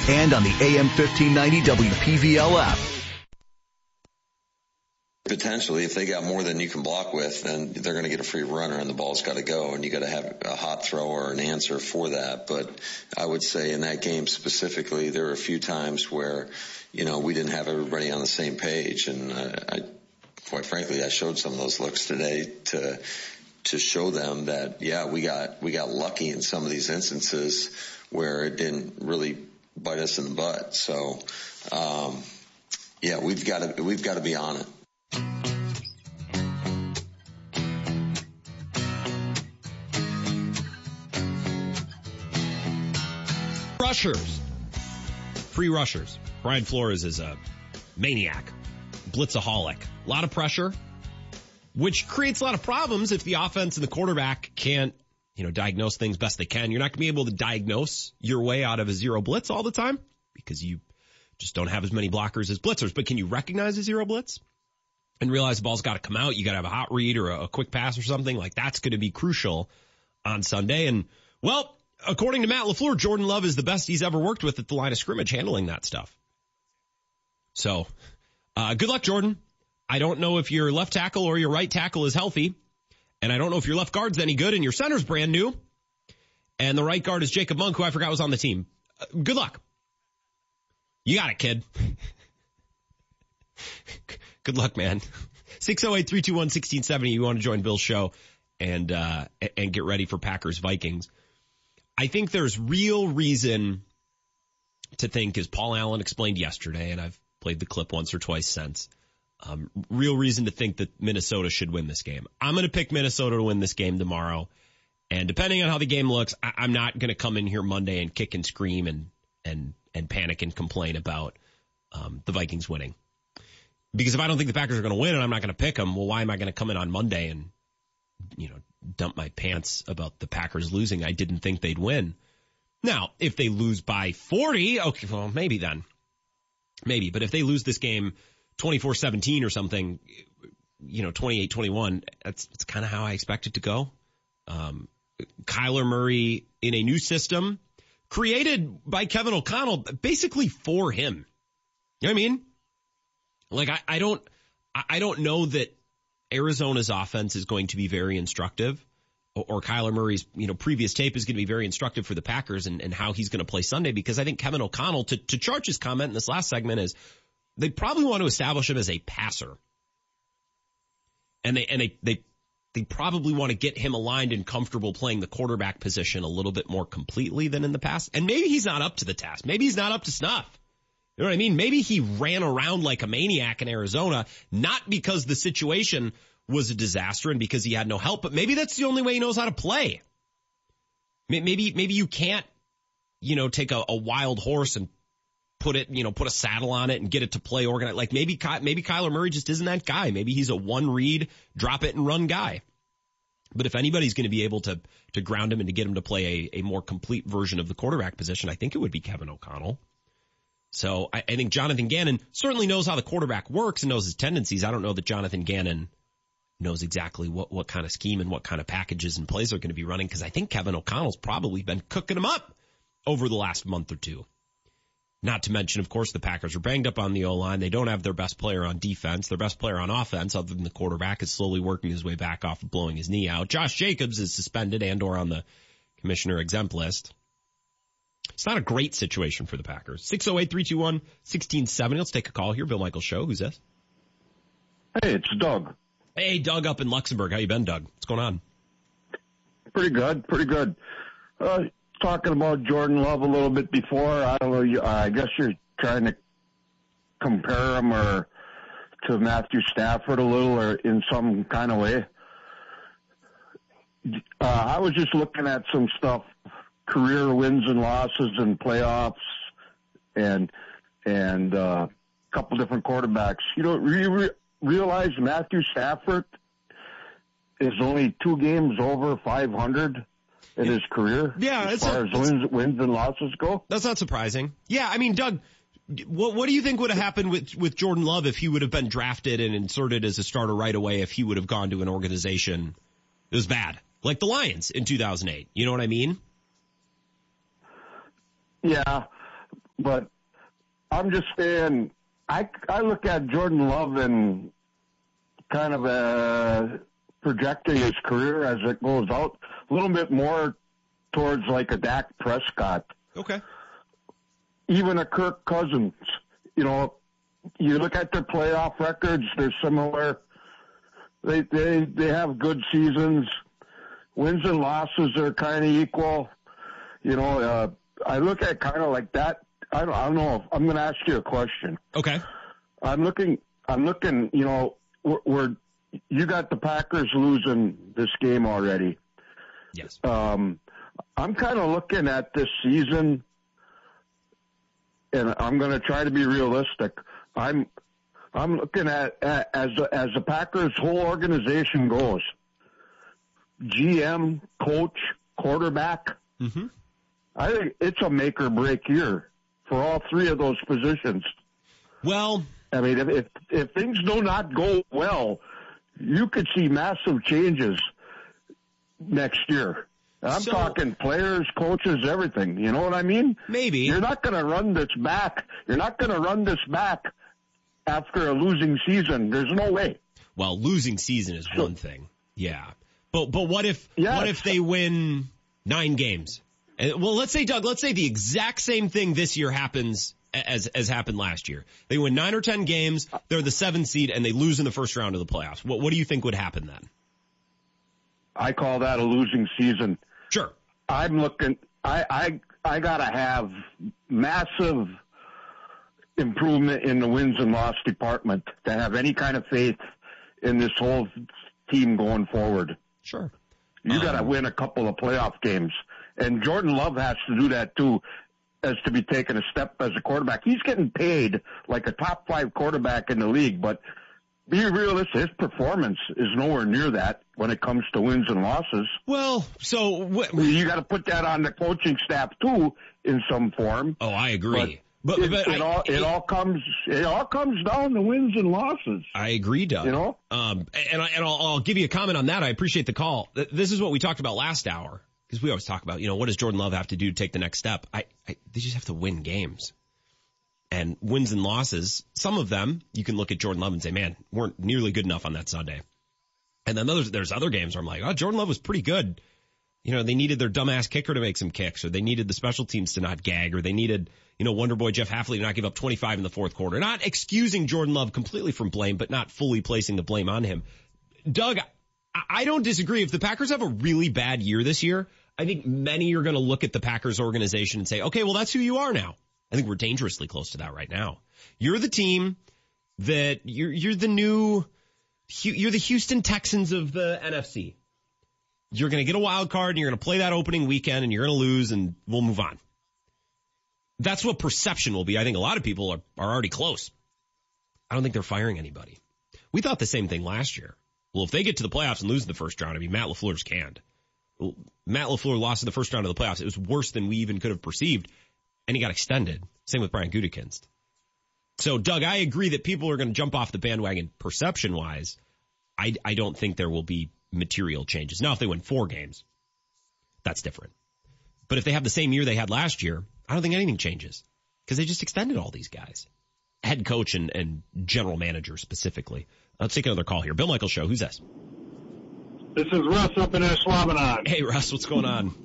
and on the AM 1590 WPVL app. Potentially, if they got more than you can block with, then they're going to get a free runner and the ball's got to go, and you got to have a hot throw or an answer for that. But I would say in that game specifically, there were a few times where, we didn't have everybody on the same page. And quite frankly, I showed some of those looks today to show them that, we got lucky in some of these instances where it didn't really bite us in the butt. So, we've got to be on it. Rushers. Free rushers. Brian Flores is a maniac. Blitzaholic. A lot of pressure, which creates a lot of problems if the offense and the quarterback can't, diagnose things best they can. You're not going to be able to diagnose your way out of a zero blitz all the time because you just don't have as many blockers as blitzers. But can you recognize a zero blitz and realize the ball's got to come out? You got to have a hot read or a quick pass or something. Like, that's going to be crucial on Sunday. And, according to Matt LaFleur, Jordan Love is the best he's ever worked with at the line of scrimmage handling that stuff. So, good luck, Jordan. I don't know if your left tackle or your right tackle is healthy. And I don't know if your left guard's any good and your center's brand new. And the right guard is Jacob Monk, who I forgot was on the team. Good luck. You got it, kid. Good luck, man. 608-321-1670. You want to join Bill's show and get ready for Packers Vikings. I think there's real reason to think, as Paul Allen explained yesterday, and I've played the clip once or twice since, real reason to think that Minnesota should win this game. I'm going to pick Minnesota to win this game tomorrow. And depending on how the game looks, I'm not going to come in here Monday and kick and scream and panic and complain about the Vikings winning. Because if I don't think the Packers are going to win and I'm not going to pick them, well, why am I going to come in on Monday and, dump my pants about the Packers losing? I didn't think they'd win. Now, if they lose by 40, okay, well, maybe then. Maybe. But if they lose this game 24-17 or something, 28-21, that's kind of how I expect it to go. Kyler Murray in a new system created by Kevin O'Connell basically for him. You know what I mean? Like, I don't know that Arizona's offense is going to be very instructive, or Kyler Murray's, previous tape is going to be very instructive for the Packers and how he's going to play Sunday, because I think Kevin O'Connell, to Charge's comment in this last segment, is they probably want to establish him as a passer. And they probably want to get him aligned and comfortable playing the quarterback position a little bit more completely than in the past. And maybe he's not up to the task. Maybe he's not up to snuff. You know what I mean? Maybe he ran around like a maniac in Arizona, not because the situation was a disaster and because he had no help, but maybe that's the only way he knows how to play. Maybe you can't, take a wild horse and put a saddle on it and get it to play organized. Like maybe Kyler Murray just isn't that guy. Maybe he's a one read, drop it and run guy. But if anybody's going to be able to ground him and to get him to play a more complete version of the quarterback position, I think it would be Kevin O'Connell. So I think Jonathan Gannon certainly knows how the quarterback works and knows his tendencies. I don't know that Jonathan Gannon knows exactly what kind of scheme and what kind of packages and plays are going to be running, because I think Kevin O'Connell's probably been cooking them up over the last month or two. Not to mention, of course, the Packers are banged up on the O-line. They don't have their best player on defense. Their best player on offense, other than the quarterback, is slowly working his way back off of blowing his knee out. Josh Jacobs is suspended and or on the commissioner exempt list. It's not a great situation for the Packers. 608-321-1670. Let's take a call here. Bill Michaels Show. Who's this? Hey, it's Doug. Hey, Doug up in Luxembourg. How you been, Doug? What's going on? Pretty good. Talking about Jordan Love a little bit before. I don't know. I guess you're trying to compare him to Matthew Stafford a little, or in some kind of way. I was just looking at some stuff. Career wins and losses and playoffs and a couple different quarterbacks. Realize Matthew Stafford is only 2 games over 500 in his career. Yeah, as far as wins and losses go. That's not surprising. Yeah, I mean, Doug, what do you think would have happened with Jordan Love if he would have been drafted and inserted as a starter right away, if he would have gone to an organization that was bad, like the Lions in 2008? You know what I mean? Yeah, But I'm just saying, I look at Jordan Love and kind of projecting his career as it goes out a little bit more towards like a Dak Prescott. Okay. Even a Kirk Cousins. You know, you look at their playoff records, they're similar. They have good seasons. Wins and losses are kind of equal. You know, I look at kind of like that. I don't know. I'm going to ask you a question. Okay. I'm looking, you know, you got the Packers losing this game already. Yes. I'm kind of looking at this season, and I'm going to try to be realistic. I'm looking at as the Packers' whole organization goes, GM, coach, quarterback. Mm-hmm. I think it's a make or break year for all three of those positions. Well, I mean, if things do not go well, you could see massive changes next year. I'm talking players, coaches, everything. You know what I mean? Maybe. You're not going to run this back. You're not going to run this back after a losing season. There's no way. Well, losing season is one thing. Yeah. But what if they win 9 games? Well, let's say, Doug, the exact same thing this year happens as happened last year. They win 9 or 10 games, they're the 7th seed, and they lose in the first round of the playoffs. What do you think would happen then? I call that a losing season. Sure. I'm looking, I gotta have massive improvement in the wins and loss department to have any kind of faith in this whole team going forward. Sure. You gotta win a couple of playoff games. And Jordan Love has to do that too, as to be taking a step as a quarterback. He's getting paid like a top 5 quarterback in the league, but be realistic, his performance is nowhere near that when it comes to wins and losses. Well, so you got to put that on the coaching staff too in some form. Oh, I agree. But it all comes down to wins and losses. I agree, Doug. You know, and I'll give you a comment on that. I appreciate the call. This is what we talked about last hour, because we always talk about, you know, what does Jordan Love have to do to take the next step? They just have to win games. And wins and losses, some of them, you can look at Jordan Love and say, man, weren't nearly good enough on that Sunday. And then there's other games where I'm like, oh, Jordan Love was pretty good. You know, they needed their dumbass kicker to make some kicks, or they needed the special teams to not gag, or they needed, you know, Wonder Boy Jeff Hafley to not give up 25 in the fourth quarter. Not excusing Jordan Love completely from blame, but not fully placing the blame on him. Doug, I don't disagree. If the Packers have a really bad year this year, I think many are going to look at the Packers organization and say, okay, well, that's who you are now. I think we're dangerously close to that right now. You're the team that you're the Houston Texans of the NFC. You're going to get a wild card and you're going to play that opening weekend and you're going to lose and we'll move on. That's what perception will be. I think a lot of people are already close. I don't think they're firing anybody. We thought the same thing last year. Well, if they get to the playoffs and lose in the first round, I mean, Matt LaFleur's canned. Matt LaFleur lost in the first round of the playoffs. It was worse than we even could have perceived. And he got extended. Same with Brian Gutekunst. So, Doug, I agree that people are going to jump off the bandwagon perception-wise. I don't think there will be material changes. Now, if they win 4 games, that's different. But if they have the same year they had last year, I don't think anything changes. Because they just extended all these guys. Head coach and general manager specifically. Let's take another call here. Bill Michaels Show. Who's this? This is Russ up in Ashwaubenon. Hey, Russ, what's going on?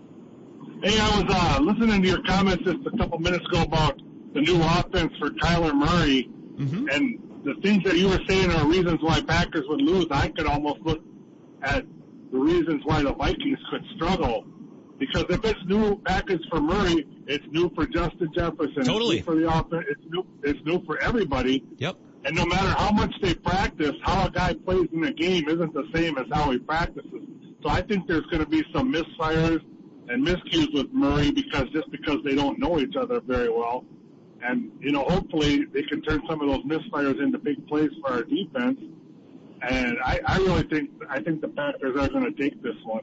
Hey, I was listening to your comments just a couple minutes ago about the new offense for Kyler Murray, and the things that you were saying are reasons why Packers would lose. I could almost look at the reasons why the Vikings could struggle, because if it's new Packers for Murray, it's new for Justin Jefferson. Totally. It's new for the offense. It's new for everybody. Yep. And no matter how much they practice, how a guy plays in a game isn't the same as how he practices. So I think there's going to be some misfires and miscues with Murray because they don't know each other very well. And, you know, hopefully they can turn some of those misfires into big plays for our defense. And I really think the Packers are going to take this one.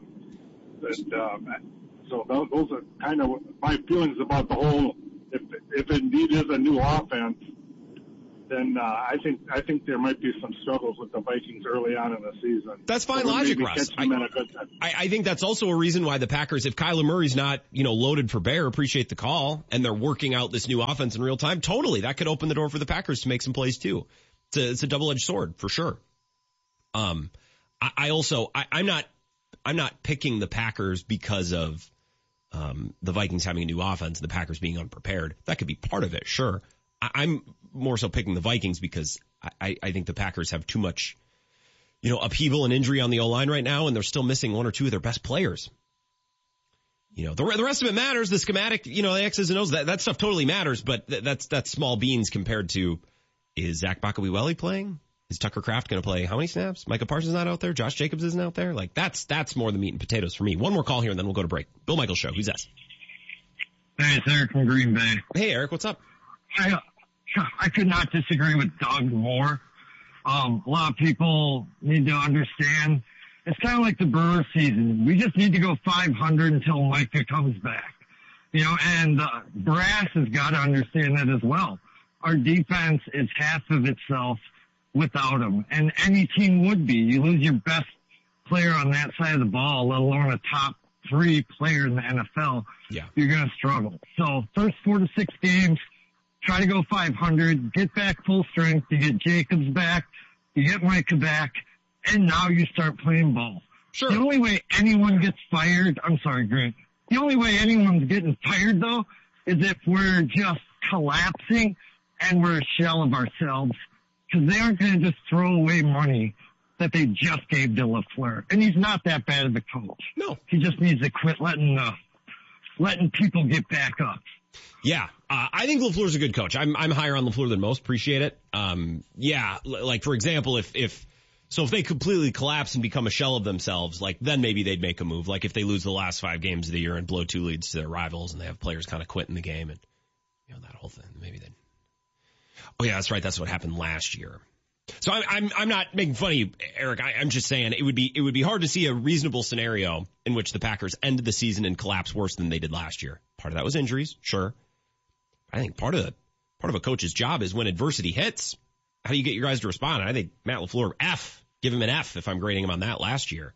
So those are kind of my feelings about the whole, if it indeed is a new offense. then I think there might be some struggles with the Vikings early on in the season. That's fine logic, Russ. I think that's also a reason why the Packers, if Kyler Murray's not, loaded for bear, appreciate the call, and they're working out this new offense in real time, totally, that could open the door for the Packers to make some plays too. It's a double-edged sword, for sure. I'm not picking the Packers because of the Vikings having a new offense and the Packers being unprepared. That could be part of it, sure. I'm more so picking the Vikings because I think the Packers have too much, upheaval and injury on the O-line right now, and they're still missing one or two of their best players. The rest of it matters. The schematic, the X's and O's, that stuff totally matters, but that's small beans compared to, is Zach Bakawiweli playing? Is Tucker Kraft going to play how many snaps? Micah Parsons not out there? Josh Jacobs isn't out there? Like, that's more the meat and potatoes for me. One more call here, and then we'll go to break. Bill Michaels Show. Who's this? Hey, it's Eric from Green Bay. Hey, Eric. What's up? I could not disagree with Doug more. A lot of people need to understand it's kind of like the Brewers season. We just need to go 500 until Micah comes back. And brass has got to understand that as well. Our defense is half of itself without him, and any team would be. You lose your best player on that side of the ball, let alone a top 3 player in the NFL, You're going to struggle. So first 4 to 6 games, try to go 500, get back full strength, you get Jacobs back, you get Micah back, and now you start playing ball. Sure. The only way anyone gets fired, I'm sorry, Grant, the only way anyone's getting fired, though, is if we're just collapsing and we're a shell of ourselves, because they aren't going to just throw away money that they just gave to LaFleur. And he's not that bad of a coach. No. He just needs to quit letting people get back up. Yeah. I think LaFleur's a good coach. I'm higher on LaFleur than most. Appreciate it. Like, for example, if they completely collapse and become a shell of themselves, like, then maybe they'd make a move. Like, if they lose the last 5 games of the year and blow 2 leads to their rivals and they have players kind of quit in the game and, that whole thing, maybe they'd. Oh yeah, that's right. That's what happened last year. So I'm not making fun of you, Eric. I'm just saying it would be hard to see a reasonable scenario in which the Packers ended the season and collapse worse than they did last year. Part of that was injuries, sure. I think part of a coach's job is when adversity hits, how do you get your guys to respond? And I think Matt LaFleur, give him an F if I'm grading him on that last year.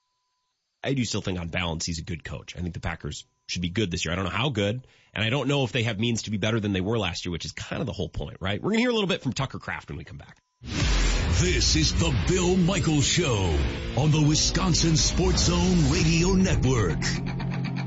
I do still think on balance he's a good coach. I think the Packers should be good this year. I don't know how good, and I don't know if they have means to be better than they were last year, which is kind of the whole point, right? We're going to hear a little bit from Tucker Kraft when we come back. This is the Bill Michaels Show on the Wisconsin Sports Zone Radio Network.